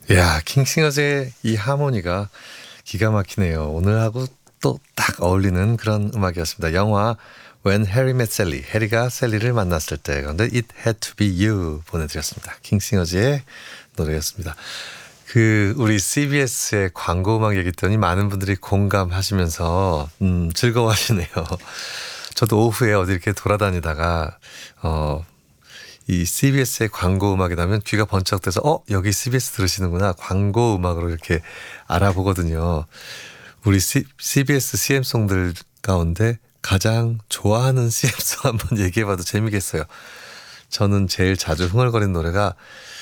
야, 킹싱어즈의 이 하모니가 기가 막히네요. 오늘하고 또 딱 어울리는 그런 음악이었습니다. 영화 When Harry Met Sally, 해리가 셀리를 만났을 때, 그런데 It Had to Be You 보내드렸습니다. 킹싱어즈의 노래였습니다. 우리 CBS의 광고 음악 얘기 했더니 많은 분들이 공감하시면서 즐거워하시네요. 저도 오후에 어디 이렇게 돌아다니다가 이 CBS의 광고 음악이 나면 귀가 번쩍 돼서 여기 CBS 들으시는구나, 광고 음악으로 이렇게 알아보거든요. 우리 CBS CM송들 가운데 가장 좋아하는 CM송 한번 얘기해봐도 재미겠어요. 저는 제일 자주 흥얼거리는 노래가